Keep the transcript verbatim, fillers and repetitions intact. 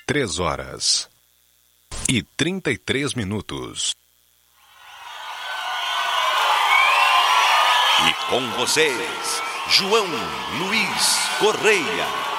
Três horas e trinta e três minutos. E com vocês, João Luiz Correia.